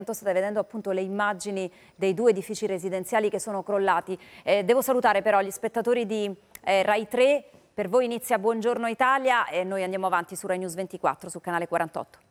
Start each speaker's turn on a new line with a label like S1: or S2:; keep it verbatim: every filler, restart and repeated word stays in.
S1: State vedendo appunto le immagini dei due edifici residenziali che sono crollati. Eh, devo salutare però gli spettatori di eh, Rai tre. Per voi inizia Buongiorno Italia e noi andiamo avanti su Rai News ventiquattro, su canale quarantotto.